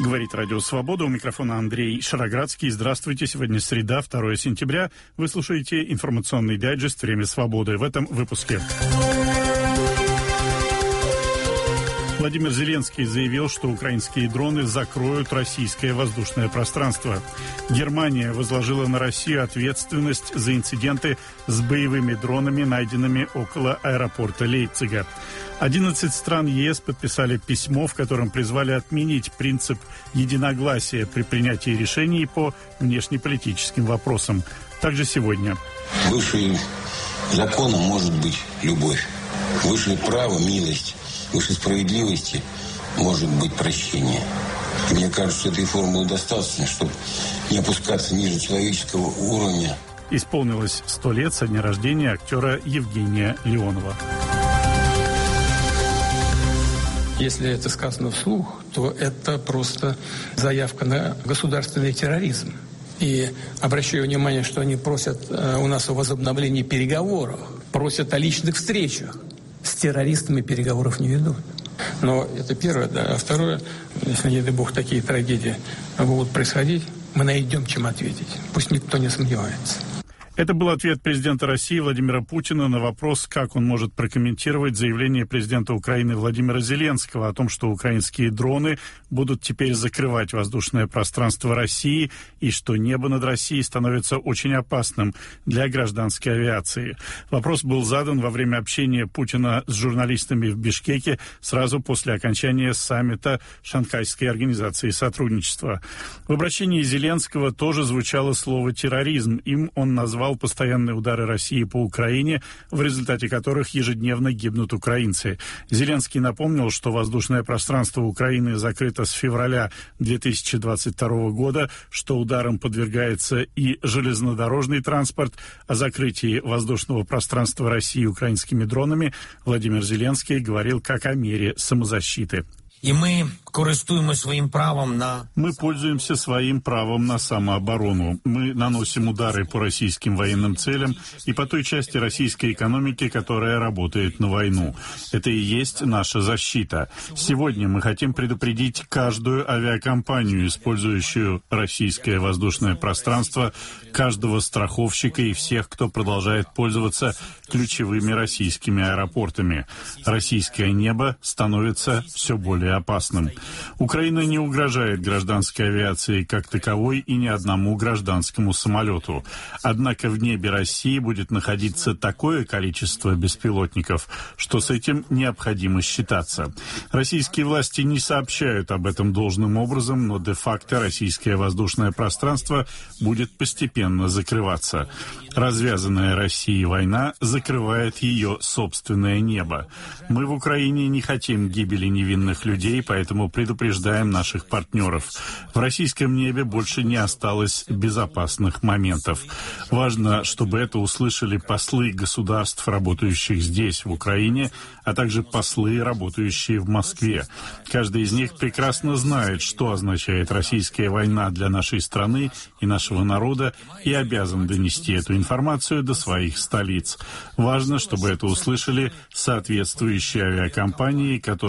Говорит Радио Свобода. У микрофона Андрей Шароградский. Здравствуйте. Сегодня среда, 2 сентября. Вы слушаете информационный дайджест «Время свободы». В этом выпуске. Владимир Зеленский заявил, что украинские дроны закроют российское воздушное пространство. Германия возложила на Россию ответственность за инциденты с боевыми дронами, найденными около аэропорта Лейпцига. 11 стран ЕС подписали письмо, в котором призвали отменить принцип единогласия при принятии решений по внешнеполитическим вопросам. Также сегодня. Выше закона может быть любовь. Выше права милость. Выше справедливости может быть прощение. И мне кажется, этой формулы достаточно, чтобы не опускаться ниже человеческого уровня. Исполнилось 100 лет со дня рождения актера Евгения Леонова. Если это сказано вслух, то это просто заявка на государственный терроризм. И обращаю внимание, что они просят у нас о возобновлении переговоров, просят о личных встречах. С террористами переговоров не ведут. Но это первое, да. А второе, если, не дай бог, такие трагедии будут происходить, мы найдем, чем ответить. Пусть никто не сомневается. Это был ответ президента России Владимира Путина на вопрос, как он может прокомментировать заявление президента Украины Владимира Зеленского о том, что украинские дроны будут теперь закрывать воздушное пространство России и что небо над Россией становится очень опасным для гражданской авиации. Вопрос был задан во время общения Путина с журналистами в Бишкеке сразу после окончания саммита Шанхайской организации сотрудничества. В обращении Зеленского тоже звучало слово «терроризм». Им он назвал постоянные удары России по Украине, в результате которых ежедневно гибнут украинцы. Зеленский напомнил, что воздушное пространство Украины закрыто с февраля 2022 года, что ударам подвергается и железнодорожный транспорт. О закрытии воздушного пространства России украинскими дронами Владимир Зеленский говорил как о мере самозащиты. И мы пользуемся своим правом на самооборону. Мы наносим удары по российским военным целям и по той части российской экономики, которая работает на войну. Это и есть наша защита. Сегодня мы хотим предупредить каждую авиакомпанию, использующую российское воздушное пространство, каждого страховщика и всех, кто продолжает пользоваться ключевыми российскими аэропортами. Российское небо становится все более опасным. Украина не угрожает гражданской авиации как таковой и ни одному гражданскому самолету. Однако в небе России будет находиться такое количество беспилотников, что с этим необходимо считаться. Российские власти не сообщают об этом должным образом, но де-факто российское воздушное пространство будет постепенно закрываться. Развязанная Россией война закрывает ее собственное небо. Мы в Украине не хотим гибели невинных людей, поэтому предупреждаем наших партнеров. В российском небе больше не осталось безопасных моментов. Важно, чтобы это услышали послы государств, работающих здесь, в Украине, а также послы, работающие в Москве. Каждый из них прекрасно знает, что означает российская война для нашей страны и нашего народа, и обязан донести эту информацию до своих столиц. Важно, чтобы это услышали соответствующие авиакомпании, которые